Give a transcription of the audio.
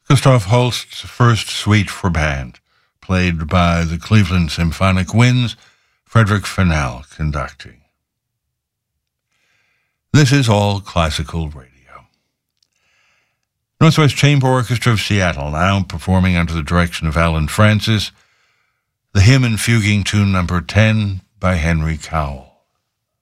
Gustav Holst's first suite for band, played by the Cleveland Symphonic Winds, Frederick Fennell conducting. This is All Classical Radio. Northwest Chamber Orchestra of Seattle now performing under the direction of Alan Francis, the hymn and fuguing tune number 10 by Henry Cowell.